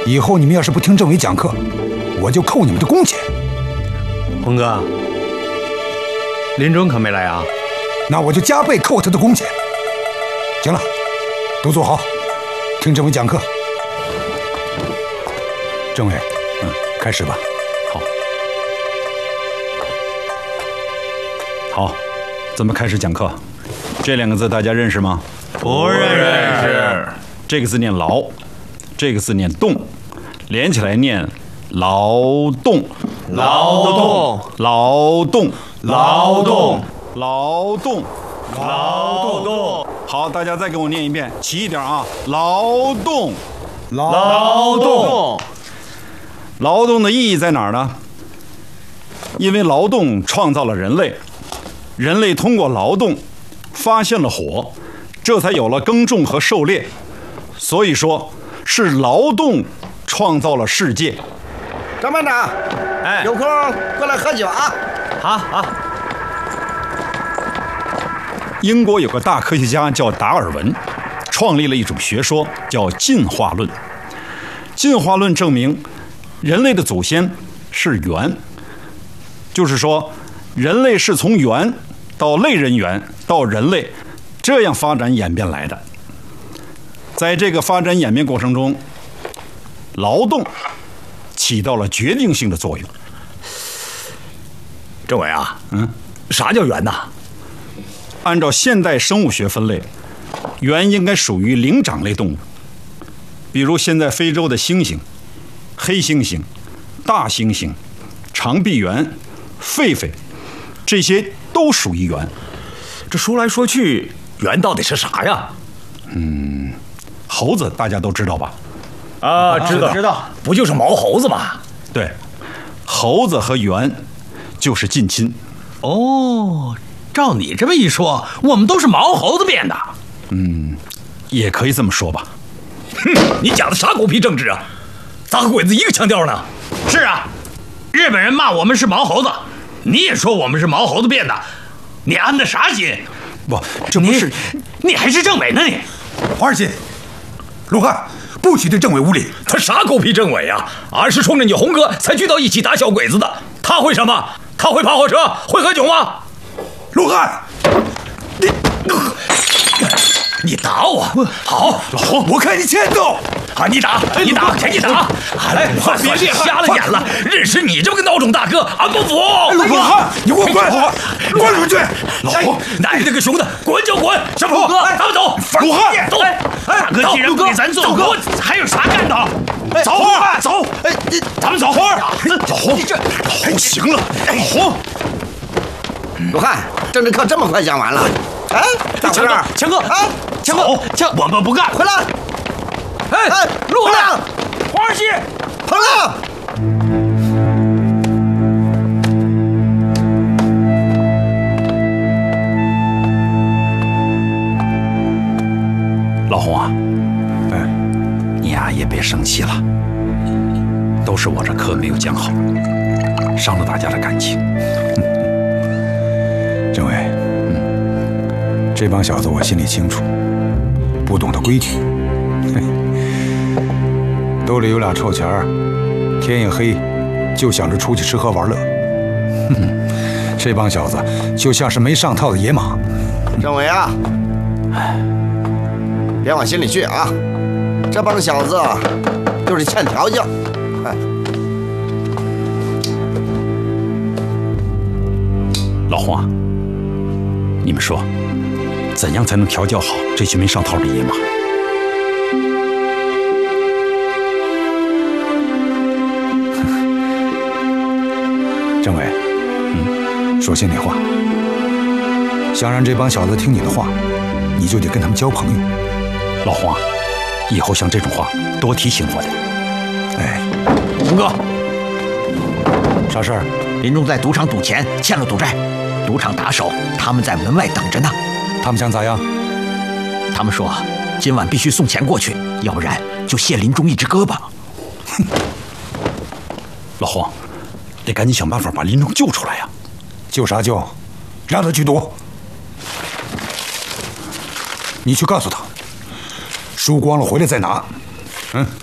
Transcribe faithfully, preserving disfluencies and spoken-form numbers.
以后你们要是不听政委讲课，我就扣你们的工钱。 洪哥，林中可没来啊？ 那我就加倍扣他的工钱。行了，都坐好，听政委讲课。政委，嗯，开始吧。 好。好，咱们开始讲课。这两个字大家认识吗？ 不认识。 这个字念劳，这个字念动，连起来念劳动。 劳动， 劳动， 劳动， 劳动， 劳动。 好，大家再给我念一遍，齐一点啊！劳动， 劳动。 劳动的意义在哪儿呢？因为劳动创造了人类，人类通过劳动发现了火，这才有了耕种和狩猎。所以说，是劳动创造了世界。 张班长， 哎， 有空过来喝酒啊！ 好好。 英国有个大科学家叫达尔文，创立了一种学说，叫进化论。进化论证明，人类的祖先是猿，就是说，人类是从猿到类人猿到人类，这样发展演变来的。在这个发展演变过程中，劳动起到了决定性的作用。 政委啊， 嗯， 啥叫猿呐？ 按照现代生物学分类，猿应该属于灵长类动物，比如现在非洲的猩猩、黑猩猩、大猩猩、长臂猿、狒狒，这些都属于猿。 这说来说去，猿到底是啥呀？ 嗯，猴子大家都知道吧？ 啊，知道知道， 不就是毛猴子吗？ 对，猴子和猿就是近亲。 哦，照你这么一说，我们都是毛猴子变的。 嗯，也可以这么说吧。 哼，你讲的啥狗屁政治啊？咋和鬼子一个腔调呢？ 是啊，日本人骂我们是毛猴子，你也说我们是毛猴子变的，你安的啥心？ 不，这不是你, 你还是政委呢你？ 黄二新，鲁汉，不许对政委无礼。 他啥狗屁政委啊？俺是冲着你红哥才聚到一起打小鬼子的。他会什么？他会跑火车？会喝酒吗？ 鲁汉，你你打我！好， 老洪，我看你欠揍。 啊！你打，你打，给你打！来，快别别瞎了眼了！认识你这么个孬种大哥，俺不服！ 老汉，你给我滚！滚出去！ 老洪，奶奶个熊的，滚就滚！小虎哥，咱们走！ 鲁汉， 走！ 大哥既然不给咱揍，我还有啥干的？ 走啊，走！ 哎，你咱们走！ 老洪， 这老洪，行了，老洪。 鲁汉，政治课这么快讲完了？哎， 强哥，强哥， 哎， 强哥，强， 我们不干， 回来！ 哎， 哎， 陆亮， 黄二新， 彭亮。 老洪啊，哎，你呀、啊、也别生气了，都是我这课没有讲好，伤了大家的感情。 政委，嗯，这帮小子我心里清楚，不懂得规矩，嘿，兜里有俩臭钱儿，天一黑就想着出去吃喝玩乐。哼，这帮小子就像是没上套的野马。 政委啊，别往心里去啊，这帮小子啊，就是欠调教。哎， 老洪啊，你们说，怎样才能调教好这群没上套的野马？ 政委，嗯，说心里话，想让这帮小子听你的话，你就得跟他们交朋友。 老洪啊，以后像这种话多提醒我的。 哎， 洪哥， 啥事儿？ 林中在赌场赌钱，欠了赌债，赌场打手他们在门外等着呢。 他们想咋样？ 他们说今晚必须送钱过去，要不然就卸林中一只胳膊。 哼，老洪，得赶紧想办法把林中救出来呀！ 救啥救？让他去赌。你去告诉他，输光了回来再拿。嗯。